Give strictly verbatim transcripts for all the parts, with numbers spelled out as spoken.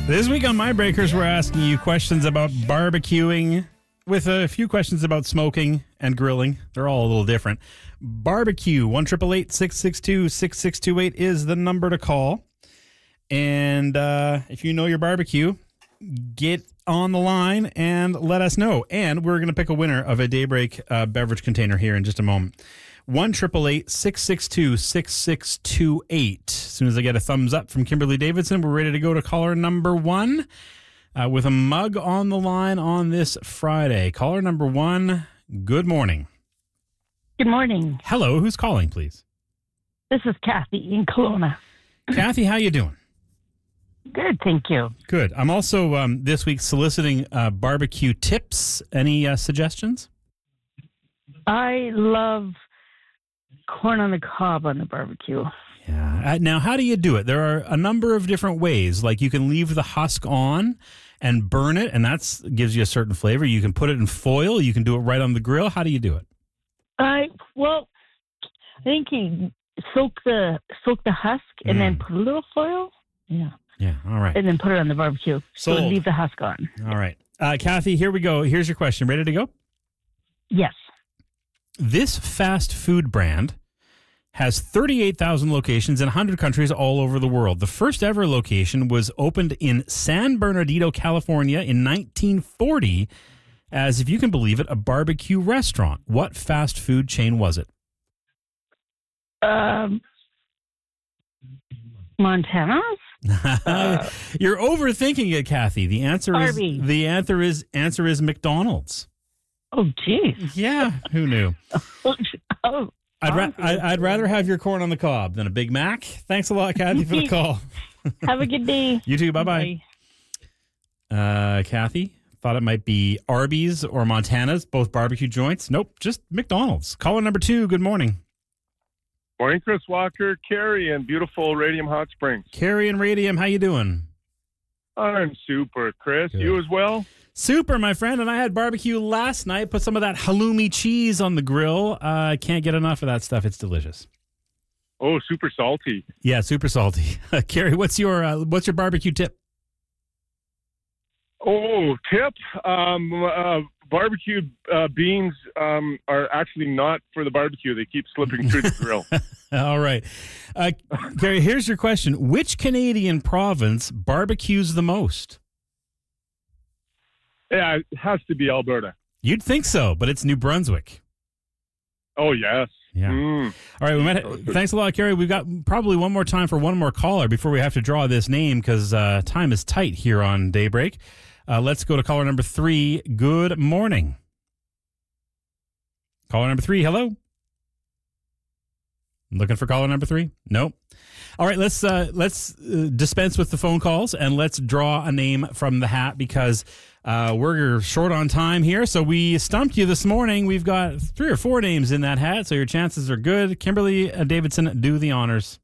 This week on My Breakers, we're asking you questions about barbecuing with a few questions about smoking and grilling. They're all a little different. Barbecue, one eight eight eight, six six two, six six two eight is the number to call. And uh, if you know your barbecue, get on the line and let us know. And we're going to pick a winner of a Daybreak uh, beverage container here in just a moment. one eight eight eight, six six two, six six two eight. As soon as I get a thumbs up from Kimberly Davidson, we're ready to go to caller number one uh, with a mug on the line on this Friday. Caller number one, good morning. Good morning. Hello, who's calling, please? This is Kathy in Kelowna. Kathy, how you doing? Good, thank you. Good. I'm also um, this week soliciting uh, barbecue tips. Any uh, suggestions? I love corn on the cob on the barbecue. Yeah. Uh, now, how do you do it? There are a number of different ways. Like you can leave the husk on and burn it, and that gives you a certain flavor. You can put it in foil. You can do it right on the grill. How do you do it? I well, I think you soak the soak the husk and mm. then put a little foil. Yeah. Yeah. All right. And then put it on the barbecue. Sold. So leave the husk on. All right. Uh, Kathy, here we go. Here's your question. Ready to go? Yes. This fast food brand has thirty-eight thousand locations in one hundred countries all over the world. The first ever location was opened in San Bernardino, California in nineteen forty as, if you can believe it, a barbecue restaurant. What fast food chain was it? Um, Montana's? uh, You're overthinking it, Kathy. The answer Arby's. is the answer is answer is McDonald's. Oh, geez. Yeah, who knew? oh, I'd, ra- I'd, I'd rather have your corn on the cob than a Big Mac. Thanks a lot, Kathy, for the call. Have a good day. You too. Bye-bye. Bye. Uh, Kathy thought it might be Arby's or Montana's, both barbecue joints. Nope, just McDonald's. Caller number two, good morning. Morning, Chris Walker, Carrie, and beautiful Radium Hot Springs. Carrie and Radium, how you doing? I'm super, Chris. Good. You as well? Super, my friend. And I had barbecue last night. Put some of that halloumi cheese on the grill. I uh, can't get enough of that stuff. It's delicious. Oh, super salty. Yeah, super salty. Carrie, what's your uh, what's your barbecue tip? Oh, tip. Um, uh, barbecue uh, beans um, are actually not for the barbecue. They keep slipping through the grill. All right. Uh, Carrie, here's your question. Which Canadian province barbecues the most? Yeah, it has to be Alberta. You'd think so, but it's New Brunswick. Oh, yes. Yeah. Mm. All right. We might, thanks a lot, Carrie. We've got probably one more time for one more caller before we have to draw this name because uh, time is tight here on Daybreak. Uh, let's go to caller number three. Good morning. Caller number three. Hello. Looking for caller number three? Nope. All right, let's uh, let's uh, dispense with the phone calls and let's draw a name from the hat because uh, we're short on time here. So we stumped you this morning. We've got three or four names in that hat, so your chances are good. Kimberly uh, Davidson, do the honors.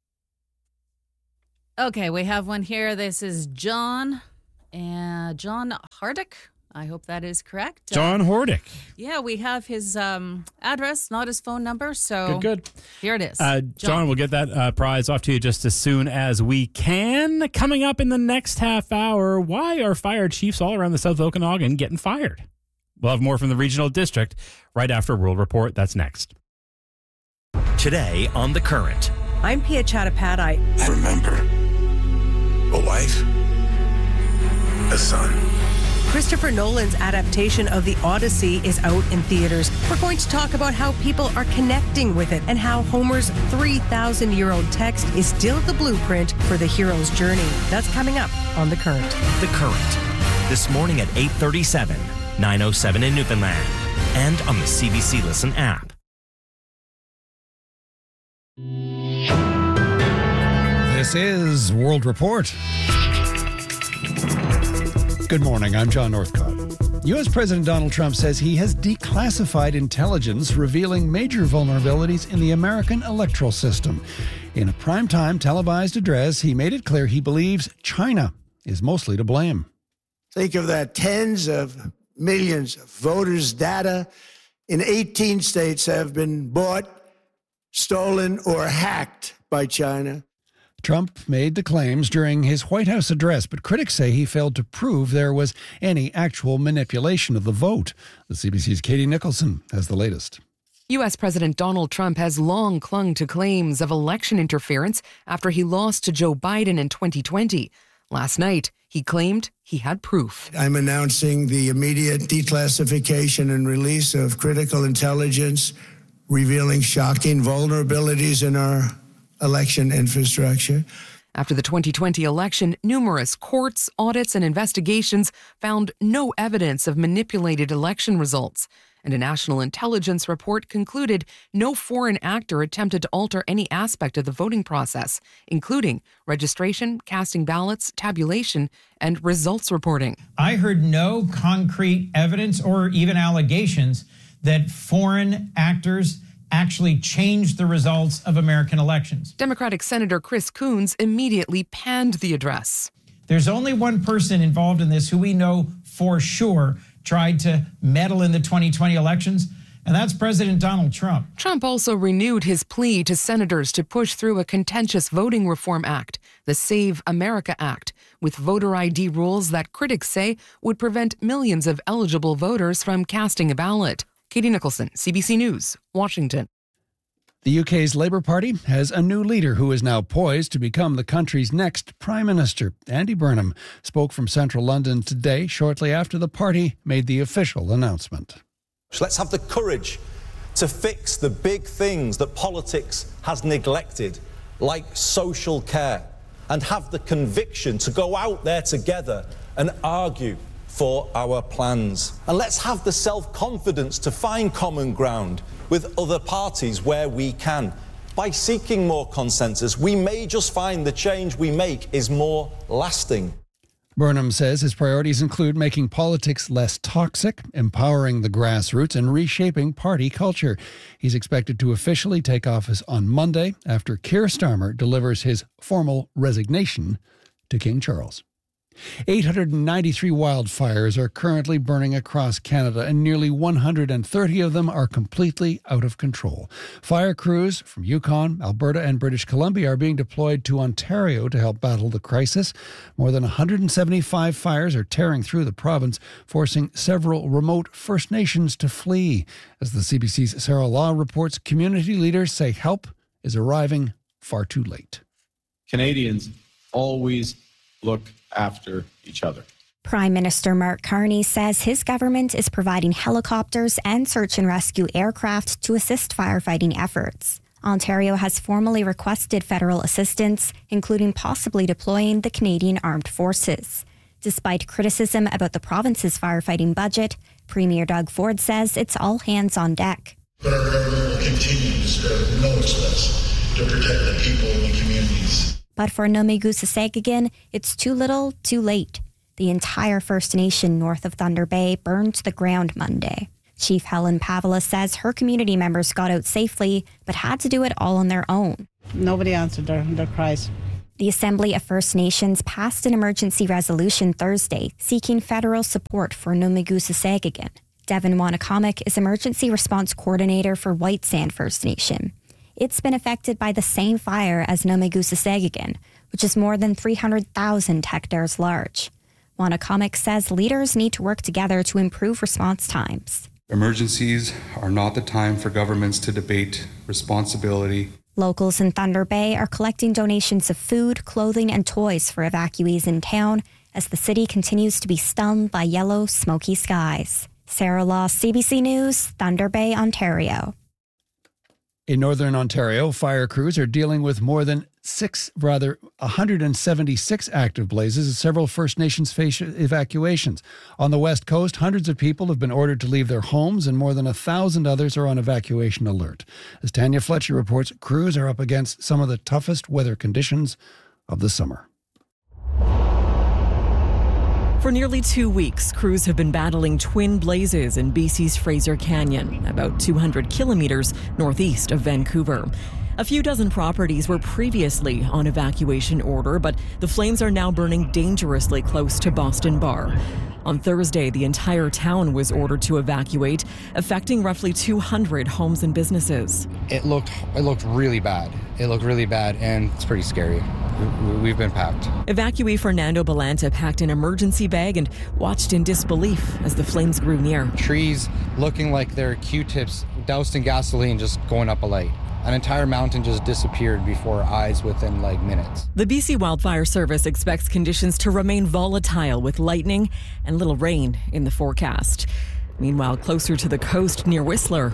Okay, we have one here. This is John, uh, John Hardick. I hope that is correct. John uh, Hordick. Yeah, we have his um, address, not his phone number. So good, good. Here it is. Uh, John. John, we'll get that uh, prize off to you just as soon as we can. Coming up in the next half hour, why are fire chiefs all around the South Okanagan getting fired? We'll have more from the regional district right after World Report. That's next. Today on The Current. I'm Pia Chattopadhyay. I remember a wife, a son. Christopher Nolan's adaptation of The Odyssey is out in theaters. We're going to talk about how people are connecting with it and how Homer's three thousand year old text is still the blueprint for the hero's journey. That's coming up on The Current. The Current. This morning at eight thirty-seven, nine oh seven in Newfoundland, and on the C B C Listen app. This is World Report. Good morning, I'm John Northcott. U S President Donald Trump says he has declassified intelligence revealing major vulnerabilities in the American electoral system. In a primetime televised address, he made it clear he believes China is mostly to blame. Think of that, tens of millions of voters' data in eighteen states have been bought, stolen, or hacked by China. Trump made the claims during his White House address, but critics say he failed to prove there was any actual manipulation of the vote. The C B C's Katie Nicholson has the latest. U S. President Donald Trump has long clung to claims of election interference after he lost to Joe Biden in twenty twenty. Last night, he claimed he had proof. I'm announcing the immediate declassification and release of critical intelligence revealing shocking vulnerabilities in our election infrastructure. After the twenty twenty election, numerous courts, audits, and investigations found no evidence of manipulated election results. And a national intelligence report concluded no foreign actor attempted to alter any aspect of the voting process, including registration, casting ballots, tabulation, and results reporting. I heard no concrete evidence or even allegations that foreign actors actually changed the results of American elections. Democratic Senator Chris Coons immediately panned the address. There's only one person involved in this who we know for sure tried to meddle in the twenty twenty elections, and that's President Donald Trump. Trump also renewed his plea to senators to push through a contentious voting reform act, the Save America Act, with voter I D rules that critics say would prevent millions of eligible voters from casting a ballot. Katie Nicholson, C B C News, Washington. The U K's Labour Party has a new leader who is now poised to become the country's next Prime Minister. Andy Burnham spoke from central London today, shortly after the party made the official announcement. Let's have the courage to fix the big things that politics has neglected, like social care, and have the conviction to go out there together and argue for our plans. And let's have the self-confidence to find common ground with other parties where we can. By seeking more consensus, we may just find the change we make is more lasting. Burnham says his priorities include making politics less toxic, empowering the grassroots, and reshaping party culture. He's expected to officially take office on Monday after Keir Starmer delivers his formal resignation to King Charles. eight hundred ninety-three wildfires are currently burning across Canada, and nearly one hundred thirty of them are completely out of control. Fire crews from Yukon, Alberta, and British Columbia are being deployed to Ontario to help battle the crisis. More than one hundred seventy-five fires are tearing through the province, forcing several remote First Nations to flee. As the C B C's Sarah Law reports, community leaders say help is arriving far too late. Canadians always look after each other. Prime Minister Mark Carney says his government is providing helicopters and search and rescue aircraft to assist firefighting efforts. Ontario has formally requested federal assistance, including possibly deploying the Canadian Armed Forces. Despite criticism about the province's firefighting budget, Premier Doug Ford says it's all hands on deck. But our government will continue to spare no expense to protect the people and the communities. But for Nomi-Gusasegagan, it's too little, too late. The entire First Nation north of Thunder Bay burned to the ground Monday. Chief Helen Pavela says her community members got out safely, but had to do it all on their own. Nobody answered their, their cries. The Assembly of First Nations passed an emergency resolution Thursday seeking federal support for Nomi-Gusasegagan. Devin Wanacomic is Emergency Response Coordinator for White Sand First Nation. It's been affected by the same fire as Nomi-Gusasegagan, which is more than three hundred thousand hectares large. Wanacomic says leaders need to work together to improve response times. Emergencies are not the time for governments to debate responsibility. Locals in Thunder Bay are collecting donations of food, clothing, and toys for evacuees in town as the city continues to be stunned by yellow, smoky skies. Sarah Law, C B C News, Thunder Bay, Ontario. In northern Ontario, fire crews are dealing with more than six, rather one hundred seventy-six active blazes as several First Nations face evacuations. On the west coast, hundreds of people have been ordered to leave their homes and more than a thousand others are on evacuation alert. As Tanya Fletcher reports, crews are up against some of the toughest weather conditions of the summer. For nearly two weeks, crews have been battling twin blazes in B C's Fraser Canyon, about two hundred kilometers northeast of Vancouver. A few dozen properties were previously on evacuation order, but the flames are now burning dangerously close to Boston Bar. On Thursday, the entire town was ordered to evacuate, affecting roughly two hundred homes and businesses. It looked it looked really bad. It looked really bad, and it's pretty scary. We- We've been packed. Evacuee Fernando Balanta packed an emergency bag and watched in disbelief as the flames grew near. Trees looking like they're Q-tips doused in gasoline just going up a light. An entire mountain just disappeared before our eyes within like minutes. The B C Wildfire Service expects conditions to remain volatile with lightning and little rain in the forecast. Meanwhile, closer to the coast near Whistler,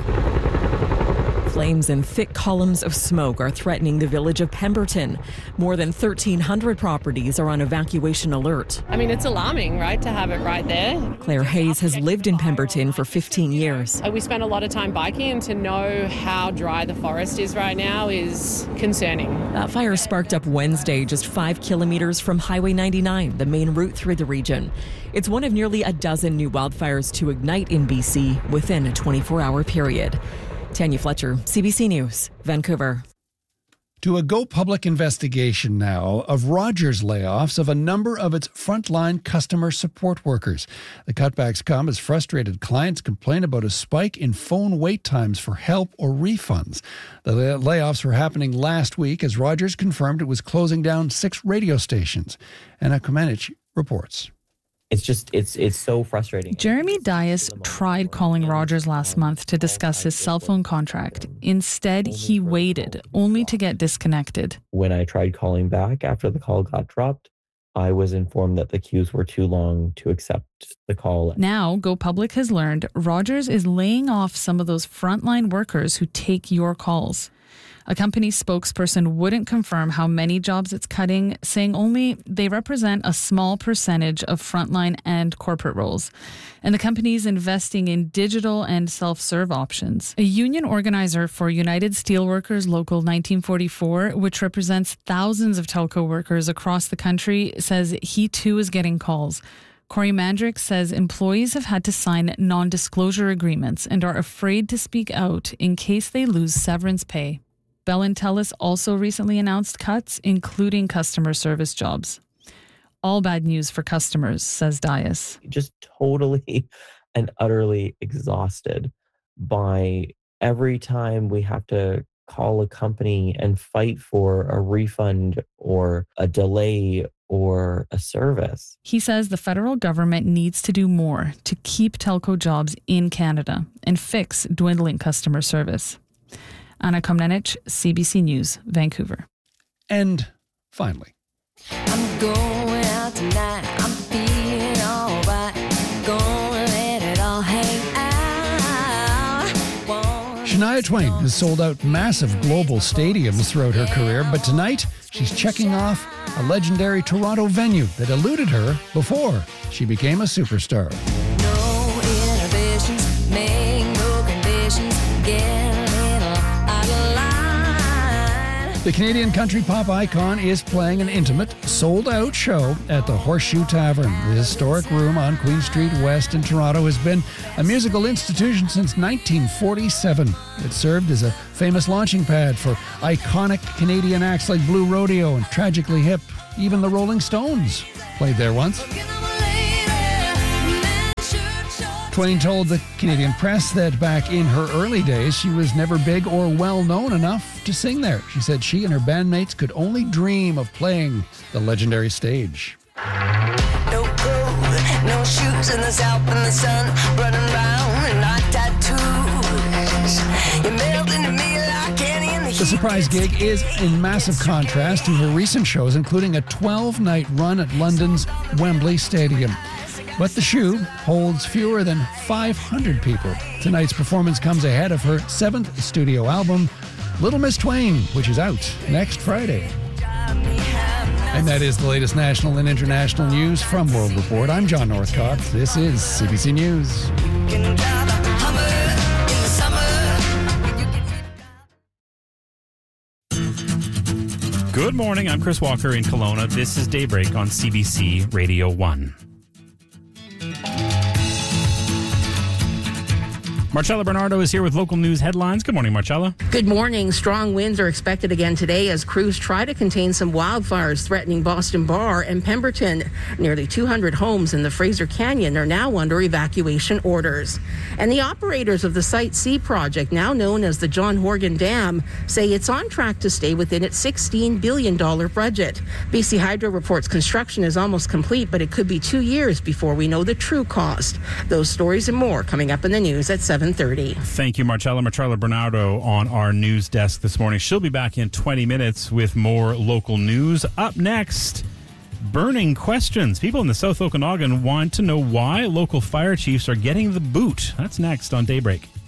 flames and thick columns of smoke are threatening the village of Pemberton. More than thirteen hundred properties are on evacuation alert. I mean, it's alarming, right, to have it right there. Claire Hayes has lived in Pemberton for fifteen years. We spend a lot of time biking, and to know how dry the forest is right now is concerning. That fire sparked up Wednesday, just five kilometers from Highway ninety-nine, the main route through the region. It's one of nearly a dozen new wildfires to ignite in B C within a twenty-four hour period. Tanya Fletcher, C B C News, Vancouver. To a Go Public investigation now of Rogers' layoffs of a number of its frontline customer support workers. The cutbacks come as frustrated clients complain about a spike in phone wait times for help or refunds. The layoffs were happening last week as Rogers confirmed it was closing down six radio stations. Anna Komenich reports. It's just, it's it's so frustrating. Jeremy Dias tried calling Rogers last month to discuss his cell phone contract. Instead, he waited, only to get disconnected. When I tried calling back after the call got dropped, I was informed that the queues were too long to accept the call. Now, Go Public has learned Rogers is laying off some of those frontline workers who take your calls. A company spokesperson wouldn't confirm how many jobs it's cutting, saying only they represent a small percentage of frontline and corporate roles. And the company is investing in digital and self-serve options. A union organizer for United Steelworkers Local nineteen forty-four, which represents thousands of telco workers across the country, says he too is getting calls. Corey Mandrick says employees have had to sign non-disclosure agreements and are afraid to speak out in case they lose severance pay. Bell and Telus also recently announced cuts, including customer service jobs. All bad news for customers, says Dias. Just totally and utterly exhausted by every time we have to call a company and fight for a refund or a delay or a service. He says the federal government needs to do more to keep telco jobs in Canada and fix dwindling customer service. Anna Komnenich, C B C News, Vancouver. And finally, I'm going out tonight. I'm feeling all right. Gonna let it all hang out. Shania Twain has sold out massive global stadiums throughout her career, but tonight she's checking off a legendary Toronto venue that eluded her before she became a superstar. No inhibitions, make no conditions, get The Canadian country pop icon is playing an intimate, sold-out show at the Horseshoe Tavern. The historic room on Queen Street West in Toronto has been a musical institution since nineteen forty-seven. It served as a famous launching pad for iconic Canadian acts like Blue Rodeo and Tragically Hip. Even the Rolling Stones played there once. Twain told the Canadian press that back in her early days, she was never big or well-known enough to sing there. She said she and her bandmates could only dream of playing the legendary stage. no coat, no shoes in the south in the sun, running round and not tattoos. You melt into me like candy in the The surprise gig is in massive contrast to her recent shows, including a twelve-night run at London's Wembley Stadium. But the Shoe holds fewer than five hundred people. Tonight's performance comes ahead of her seventh studio album, Little Miss Twain, which is out next Friday. And that is the latest national and international news from World Report. I'm John Northcott. This is C B C News. Good morning. I'm Chris Walker in Kelowna. This is Daybreak on C B C Radio one. Marcella Bernardo is here with local news headlines. Good morning, Marcella. Good morning. Strong winds are expected again today as crews try to contain some wildfires threatening Boston Bar and Pemberton. Nearly two hundred homes in the Fraser Canyon are now under evacuation orders. And the operators of the Site C project, now known as the John Horgan Dam, say it's on track to stay within its sixteen billion dollars budget. B C Hydro reports construction is almost complete, but it could be two years before we know the true cost. Those stories and more coming up in the news at seven thirty. Thank you, Marcella. Marcella Bernardo on our news desk this morning. She'll be back in twenty minutes with more local news. Up next, burning questions. People in the South Okanagan want to know why local fire chiefs are getting the boot. That's next on Daybreak.